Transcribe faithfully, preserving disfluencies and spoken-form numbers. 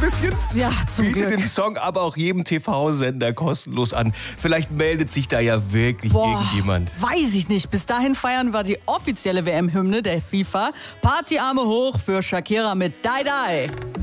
Klößchen Ja, zum bietet Glück. den Song aber auch jedem T V-Sender kostenlos an. Vielleicht meldet sich da ja wirklich Boah, irgendjemand. weiß ich nicht. Bis dahin feiern wir die offizielle W M-Hymne der FIFA. Partyarme hoch für Shakira mit Die Die.